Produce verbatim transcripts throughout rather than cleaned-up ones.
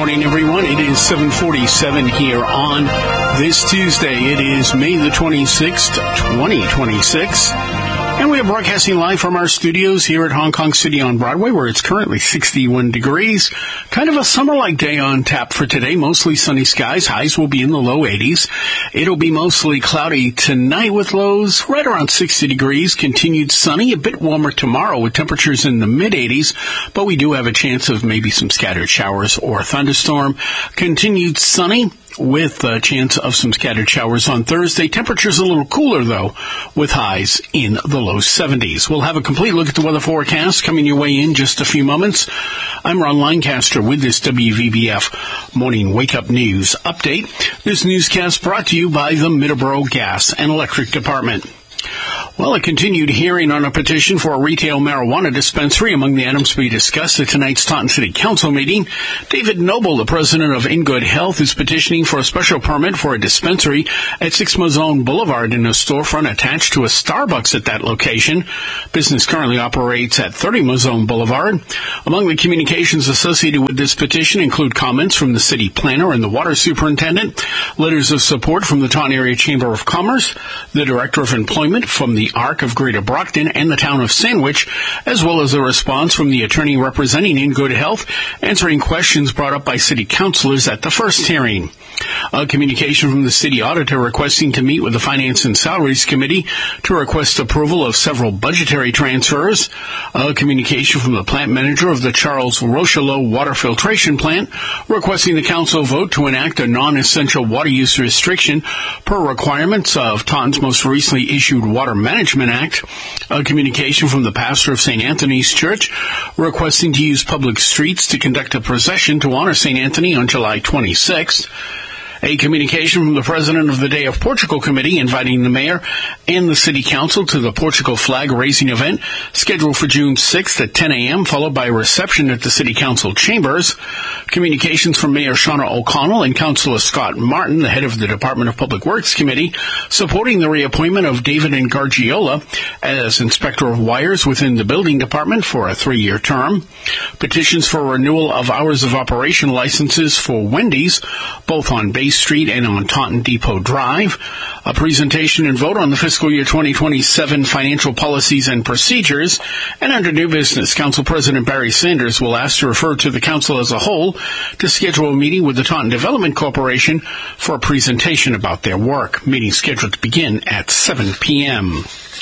morning, everyone. It is seven forty-seven here on this Tuesday. It is May the twenty-sixth, twenty twenty-six. And we are broadcasting live from our studios here at Hong Kong City on Broadway, where it's currently sixty-one degrees. Kind of a summer-like day on tap for today. Mostly sunny skies. Highs will be in the low eighties. It'll be mostly cloudy tonight with lows right around sixty degrees. Continued sunny, a bit warmer tomorrow with temperatures in the mid-eighties. But we do have a chance of maybe some scattered showers or thunderstorm. Continued sunny with a chance of some scattered showers on Thursday. Temperatures a little cooler, though, with highs in the low seventies. We'll have a complete look at the weather forecast coming your way in just a few moments. I'm Ron Lancaster with this W V B F Morning Wake Up News Update. This newscast brought to you by the Middleborough Gas and Electric Department. Well, a continued hearing on a petition for a retail marijuana dispensary among the items to be discussed at tonight's Taunton City Council meeting. David Noble, the president of In Good Health, is petitioning for a special permit for a dispensary at six Mazone Boulevard in a storefront attached to a Starbucks at that location. Business currently operates at thirty Mazone Boulevard. Among the communications associated with this petition include comments from the city planner and the water superintendent, letters of support from the Taunton Area Chamber of Commerce, the director of employment from the Arc of Greater Brockton and the town of Sandwich, as well as a response from the attorney representing In Good Health, answering questions brought up by city councilors at the first hearing. A communication from the city auditor requesting to meet with the Finance and Salaries Committee to request approval of several budgetary transfers. A communication from the plant manager of the Charles Rochelot Water Filtration Plant requesting the council vote to enact a non-essential water use restriction per requirements of Taunton's most recently issued Water Management Act. A communication from the pastor of Saint Anthony's Church requesting to use public streets to conduct a procession to honor Saint Anthony on July twenty-sixth. A communication from the president of the Day of Portugal Committee inviting the mayor and the city council to the Portugal flag raising event scheduled for June sixth at ten a.m., followed by a reception at the city council chambers. Communications from Mayor Shauna O'Connell and Councilor Scott Martin, the head of the Department of Public Works Committee, supporting the reappointment of David Ngargiola as inspector of wires within the building department for a three-year term. Petitions for renewal of hours of operation licenses for Wendy's, both on Bay Street and on Taunton Depot Drive. A presentation and vote on the fiscal year twenty twenty-seven financial policies and procedures. And under new business, Council President Barry Sanders will ask to refer to the council as a whole to schedule a meeting with the Taunton Development Corporation for a presentation about their work. Meeting scheduled to begin at seven p.m.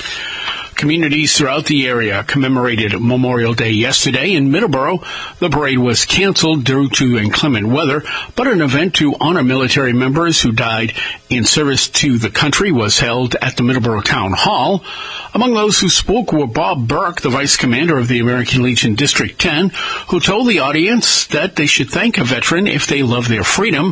Communities throughout the area commemorated Memorial Day yesterday. In Middleborough, the parade was canceled due to inclement weather, but an event to honor military members who died in service to the country was held at the Middleborough Town Hall. Among those who spoke were Bob Burke, the vice commander of the American Legion District ten, who told the audience that they should thank a veteran if they love their freedom.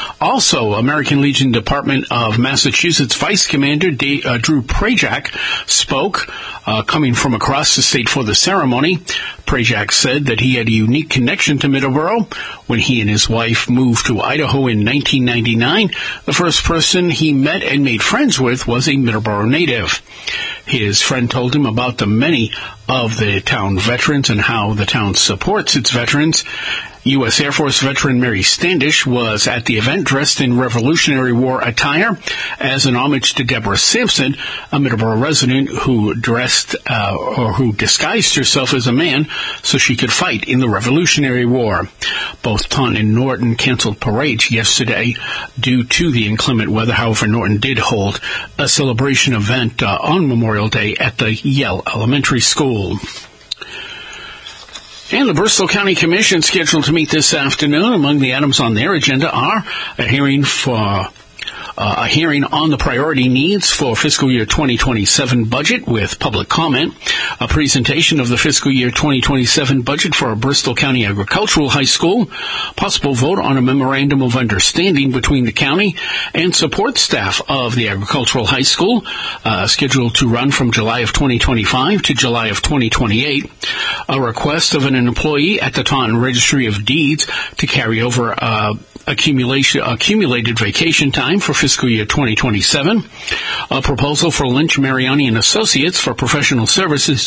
Also, American Legion Department of Massachusetts Vice Commander D- uh, Drew Prajak spoke, uh, coming from across the state for the ceremony. Prajak said that he had a unique connection to Middleborough. When he and his wife moved to Idaho in nineteen ninety-nine, the first person he met and made friends with was a Middleborough native. His friend told him about the many of the town veterans and how the town supports its veterans. U S Air Force veteran Mary Standish was at the event dressed in Revolutionary War attire as an homage to Deborah Sampson, a Middleborough resident who dressed uh, or who disguised herself as a man so she could fight in the Revolutionary War. Both Taunton and Norton canceled parades yesterday due to the inclement weather. However, Norton did hold a celebration event uh, on Memorial Day at the Yale Elementary School. And the Bristol County Commission scheduled to meet this afternoon. Among the items on their agenda are a hearing for Uh, a hearing on the priority needs for fiscal year twenty twenty-seven budget with public comment, a presentation of the fiscal year twenty twenty-seven budget for a Bristol County Agricultural High School, possible vote on a memorandum of understanding between the county and support staff of the Agricultural High School, uh, scheduled to run from July of twenty twenty-five to July of twenty twenty-eight, a request of an employee at the Taunton Registry of Deeds to carry over uh, accumulation accumulated vacation time for fiscal year twenty twenty-seven, a proposal for Lynch, Mariani and Associates for professional services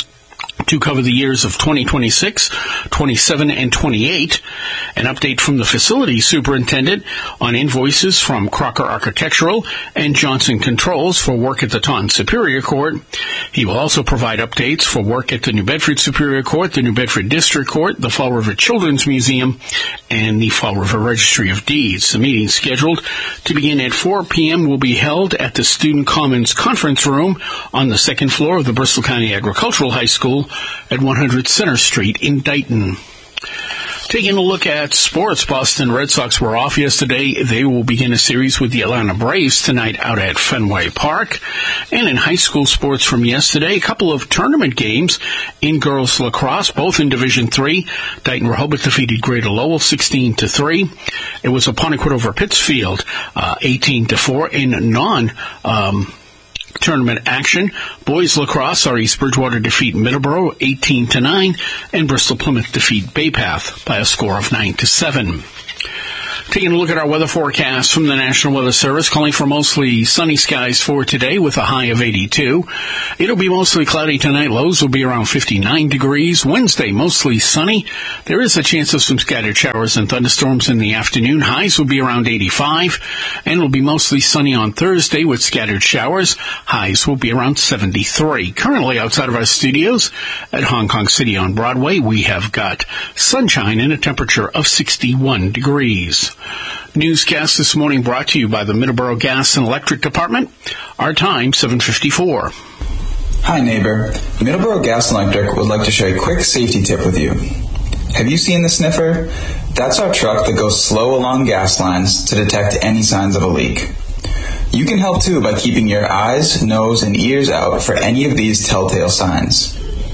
to cover the years of twenty twenty-six, twenty-seven, and twenty-eight. An update from the facility superintendent on invoices from Crocker Architectural and Johnson Controls for work at the Taunton Superior Court. He will also provide updates for work at the New Bedford Superior Court, the New Bedford District Court, the Fall River Children's Museum, and the Fall River Registry of Deeds. The meeting scheduled to begin at four p.m. will be held at the Student Commons Conference Room on the second floor of the Bristol County Agricultural High School at one hundred Center Street in Dighton. Taking a look at sports, Boston Red Sox were off yesterday. They will begin a series with the Atlanta Braves tonight out at Fenway Park. And in high school sports from yesterday, a couple of tournament games in girls lacrosse, both in Division three. Dighton Rehoboth defeated Greater Lowell sixteen to three. It was Apponequet over Pittsfield uh, eighteen to four in non um tournament action. Boys lacrosse, our East Bridgewater defeat Middleborough eighteen to nine, and Bristol Plymouth defeat Bay Path by a score of nine to seven. Taking a look at our weather forecast from the National Weather Service, calling for mostly sunny skies for today with a high of eighty-two. It'll be mostly cloudy tonight. Lows will be around fifty-nine degrees. Wednesday, mostly sunny. There is a chance of some scattered showers and thunderstorms in the afternoon. Highs will be around eighty-five, and it'll be mostly sunny on Thursday with scattered showers. Highs will be around seventy-three. Currently outside of our studios at Hong Kong City on Broadway, we have got sunshine and a temperature of sixty-one degrees. Newscast this morning brought to you by the Middleborough Gas and Electric Department. Our time, seven fifty-four. Hi, neighbor. Middleborough Gas and Electric would like to share a quick safety tip with you. Have you seen the sniffer? That's our truck that goes slow along gas lines to detect any signs of a leak. You can help too by keeping your eyes, nose, and ears out for any of these telltale signs.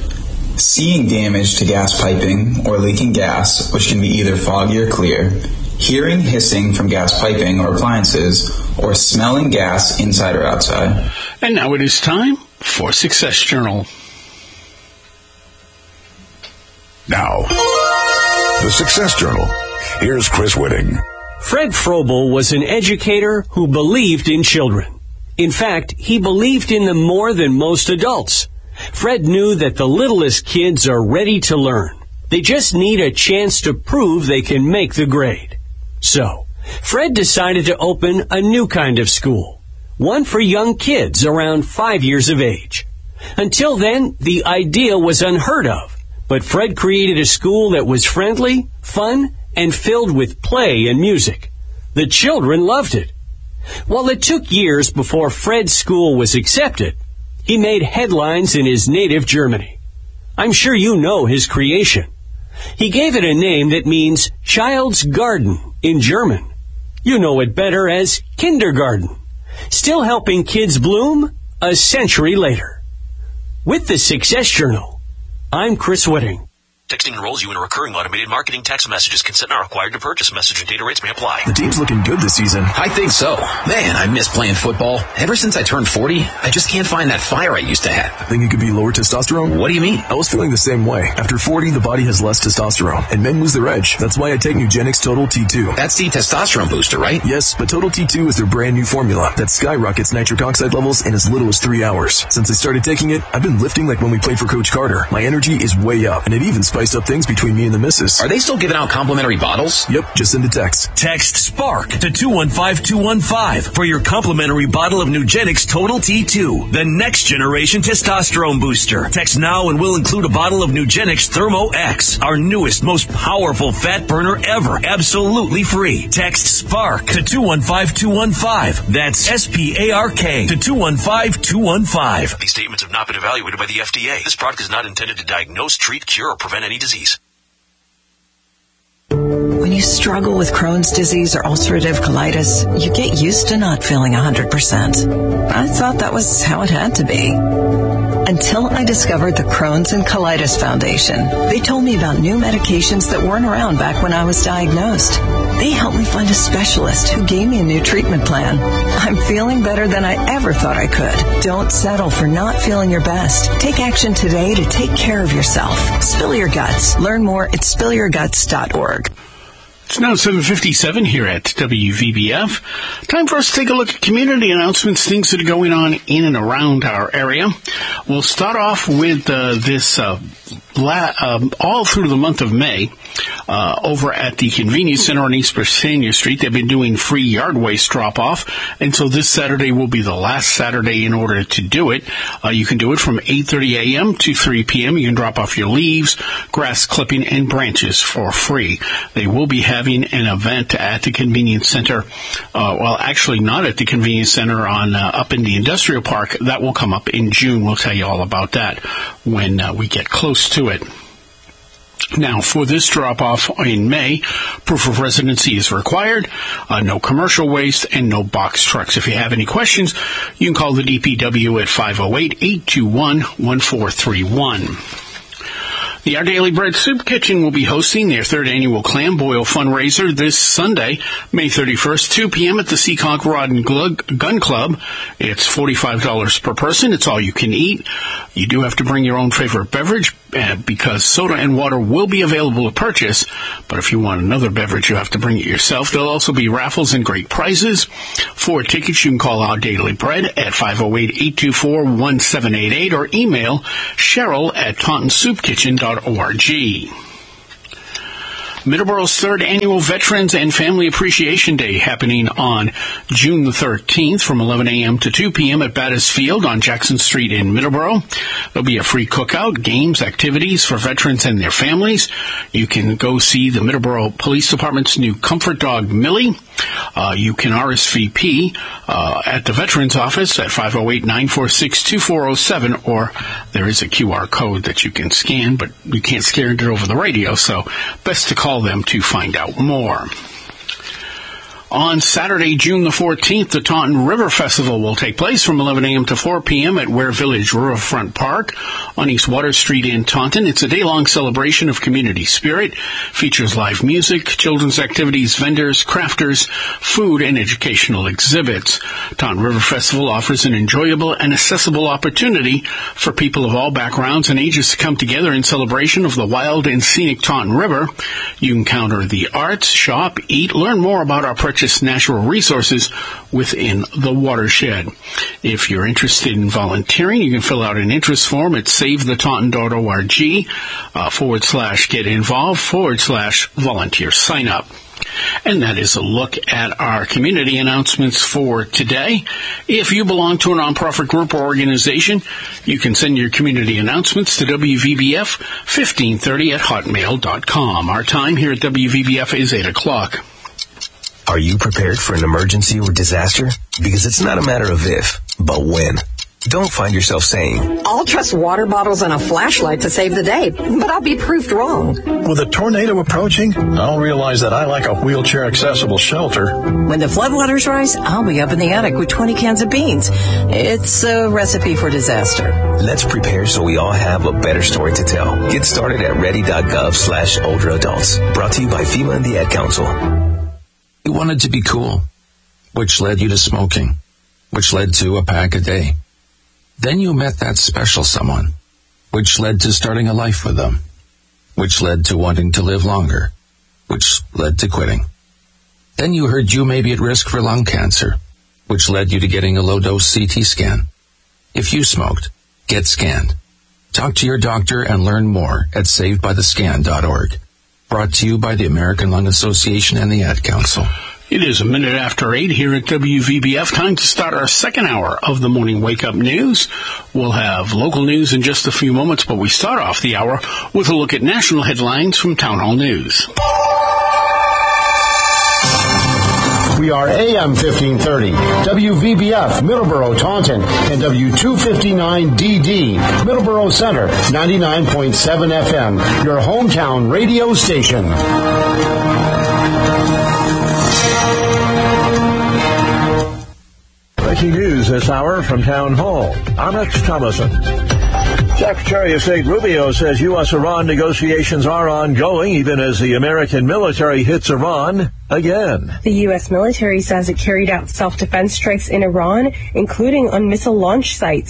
Seeing damage to gas piping or leaking gas, which can be either foggy or clear, hearing hissing from gas piping or appliances, or smelling gas inside or outside. And now it is time for Success Journal. Now, the Success Journal. Here's Chris Whitting. Fred Frobel was an educator who believed in children. In fact, he believed in them more than most adults. Fred knew that the littlest kids are ready to learn. They just need a chance to prove they can make the grade. So, Fred decided to open a new kind of school, one for young kids around five years of age. Until then, the idea was unheard of, but Fred created a school that was friendly, fun, and filled with play and music. The children loved it. While it took years before Fred's school was accepted, he made headlines in his native Germany. I'm sure you know his creation. He gave it a name that means child's garden in German. You know it better as kindergarten. Still helping kids bloom a century later. With the Success Journal, I'm Chris Whitting. Texting enrolls you in a recurring automated marketing text messages. Consent not required to purchase. Message and data rates may apply. The team's looking good this season. I think so. Man, I miss playing football. Ever since I turned forty, I just can't find that fire I used to have. Think it could be lower testosterone? What do you mean? I was feeling the same way. After forty, the body has less testosterone, and men lose their edge. That's why I take Nugenix Total T two. That's the testosterone booster, right? Yes, but Total T two is their brand new formula that skyrockets nitric oxide levels in as little as three hours. Since I started taking it, I've been lifting like when we played for Coach Carter. My energy is way up, and it even spiced up things between me and the missus. Are they still giving out complimentary bottles? Yep, just send a text. Text SPARK to two one five two one five for your complimentary bottle of Nugenix Total T two, the next generation testosterone booster. Text now and we'll include a bottle of Nugenix Thermo X, our newest, most powerful fat burner ever, absolutely free. Text SPARK to two one five two one five. That's S P A R K to two one five two one five. These statements have not been evaluated by the F D A. This product is not intended to diagnose, treat, cure, or prevent any disease. When you struggle with Crohn's disease or ulcerative colitis, you get used to not feeling one hundred percent. I thought that was how it had to be. Until I discovered the Crohn's and Colitis Foundation. They told me about new medications that weren't around back when I was diagnosed. They helped me find a specialist who gave me a new treatment plan. I'm feeling better than I ever thought I could. Don't settle for not feeling your best. Take action today to take care of yourself. Spill your guts. Learn more at spill your guts dot org. It's now seven fifty-seven here at W V B F. Time for us to take a look at community announcements, things that are going on in and around our area. We'll start off with uh, this uh, la- uh, all through the month of May. Uh, over at the Convenience Center on East Britannia Street, they've been doing free yard waste drop-off, and so this Saturday will be the last Saturday in order to do it. Uh, you can do it from eight thirty a.m. to three p.m. You can drop off your leaves, grass clipping, and branches for free. They will be having an event at the Convenience Center, uh, well, actually not at the Convenience Center, on uh, up in the Industrial Park. That will come up in June. We'll tell you all about that when uh, we get close to it. Now, for this drop-off in May, proof of residency is required, uh, no commercial waste, and no box trucks. If you have any questions, you can call the D P W at five oh eight, eight two one, one four three one. The Our Daily Bread Soup Kitchen will be hosting their third annual Clam Boil fundraiser this Sunday, May thirty-first, two p.m. at the Seekonk Rod and Gun Club. It's forty-five dollars per person. It's all you can eat. You do have to bring your own favorite beverage uh, because soda and water will be available to purchase. But if you want another beverage, you have to bring it yourself. There'll also be raffles and great prizes. For tickets, you can call Our Daily Bread at five oh eight, eight two four, one seven eight eight or email Cheryl at taunton soup kitchen dot org. Middleborough's third annual Veterans and Family Appreciation Day happening on June the thirteenth from eleven a.m. to two p.m. at Battis Field on Jackson Street in Middleborough. There'll be a free cookout, games, activities for veterans and their families. You can go see the Middleborough Police Department's new comfort dog, Millie. Uh, you can R S V P uh, at the Veterans Office at five oh eight, nine four six, two four oh seven, or there is a Q R code that you can scan, but you can't scan it over the radio, so best to call them to find out more. On Saturday, June the fourteenth, the Taunton River Festival will take place from eleven a.m. to four p.m. at Ware Village Riverfront Park on East Water Street in Taunton. It's a day-long celebration of community spirit, features live music, children's activities, vendors, crafters, food, and educational exhibits. Taunton River Festival offers an enjoyable and accessible opportunity for people of all backgrounds and ages to come together in celebration of the wild and scenic Taunton River. You can encounter the arts, shop, eat, learn more about our purchase natural resources within the watershed. If you're interested in volunteering, you can fill out an interest form at save the taunton dot org uh, forward slash get involved forward slash volunteer sign up. And that is a look at our community announcements for today. If you belong to a nonprofit group or organization, you can send your community announcements to W V B F fifteen thirty at hotmail dot com. Our time here at W V B F is eight o'clock. Are you prepared for an emergency or disaster? Because it's not a matter of if, but when. Don't find yourself saying, I'll trust water bottles and a flashlight to save the day, but I'll be proved wrong. With a tornado approaching, I'll realize that I like a wheelchair-accessible shelter. When the floodwaters rise, I'll be up in the attic with twenty cans of beans. It's a recipe for disaster. Let's prepare so we all have a better story to tell. Get started at ready.gov slash older adults. Brought to you by FEMA and the Ad Council. You wanted to be cool, which led you to smoking, which led to a pack a day. Then you met that special someone, which led to starting a life with them, which led to wanting to live longer, which led to quitting. Then you heard you may be at risk for lung cancer, which led you to getting a low-dose C T scan. If you smoked, get scanned. Talk to your doctor and learn more at saved by the scan dot org. Brought to you by the American Lung Association and the Ad Council. It is a minute after eight here at W V B F. Time to start our second hour of the morning wake-up news. We'll have local news in just a few moments, but we start off the hour with a look at national headlines from Town Hall News. We are A M fifteen thirty, W V B F, Middleborough, Taunton, and W two fifty-nine D D, Middleborough Center, ninety-nine point seven F M, your hometown radio station. Breaking news this hour from Town Hall. Alex Thomason. Secretary of State Rubio says U S Iran negotiations are ongoing even as the American military hits Iran again. The U S military says it carried out self-defense strikes in Iran, including on missile launch sites.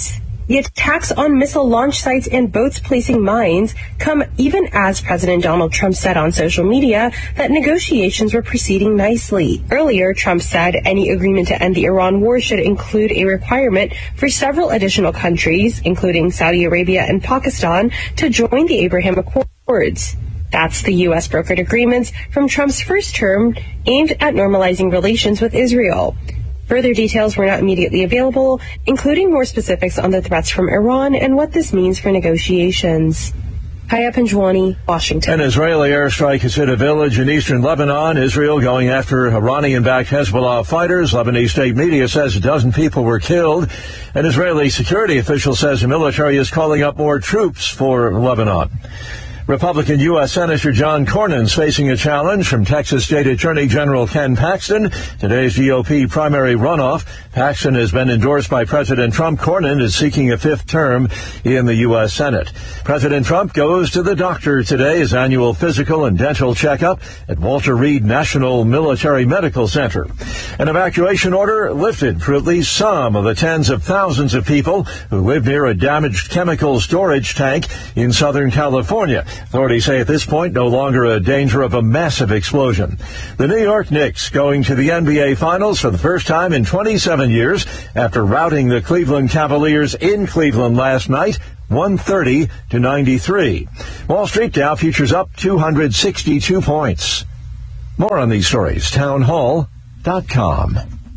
The attacks on missile launch sites and boats placing mines come even as President Donald Trump said on social media that negotiations were proceeding nicely. Earlier, Trump said any agreement to end the Iran war should include a requirement for several additional countries, including Saudi Arabia and Pakistan, to join the Abraham Accords. That's the U S brokered agreements from Trump's first term aimed at normalizing relations with Israel. Further details were not immediately available, including more specifics on the threats from Iran and what this means for negotiations. Kaya Panjwani, Washington. An Israeli airstrike has hit a village in eastern Lebanon. Israel going after Iranian-backed Hezbollah fighters. Lebanese state media says a dozen people were killed. An Israeli security official says the military is calling up more troops for Lebanon. Republican U S Senator John Cornyn is facing a challenge from Texas State Attorney General Ken Paxton. Today's G O P primary runoff. Paxton has been endorsed by President Trump. Cornyn is seeking a fifth term in the U S Senate. President Trump goes to the doctor today, his annual physical and dental checkup at Walter Reed National Military Medical Center. An evacuation order lifted for at least some of the tens of thousands of people who live near a damaged chemical storage tank in Southern California. Authorities say at this point no longer a danger of a massive explosion. The New York Knicks going to the N B A Finals for the first time in twenty-seven years after routing the Cleveland Cavaliers in Cleveland last night, one thirty to ninety-three. Wall Street Dow futures up two hundred sixty-two points. More on these stories, town hall dot com.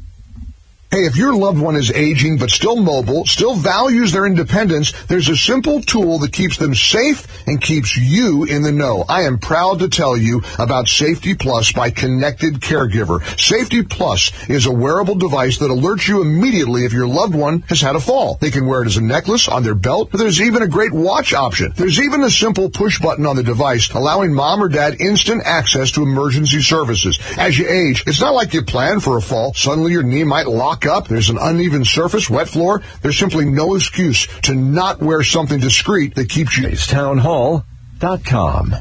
Hey, if your loved one is aging but still mobile, still values their independence, there's a simple tool that keeps them safe and keeps you in the know. I am proud to tell you about Safety Plus by Connected Caregiver. Safety Plus is a wearable device that alerts you immediately if your loved one has had a fall. They can wear it as a necklace, on their belt, but there's even a great watch option. There's even a simple push button on the device allowing mom or dad instant access to emergency services. As you age, it's not like you planned for a fall. Suddenly your knee might lock up, there's an uneven surface, wet floor. There's simply no excuse to not wear something discreet that keeps you. It's town hall dot com.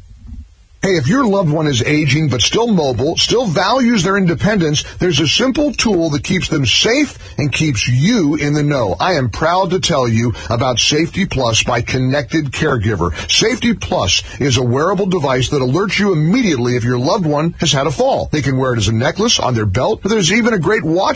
Hey, if your loved one is aging but still mobile, still values their independence, there's a simple tool that keeps them safe and keeps you in the know. I am proud to tell you about Safety Plus by Connected Caregiver. Safety Plus is a wearable device that alerts you immediately if your loved one has had a fall. They can wear it as a necklace, on their belt, but there's even a great watch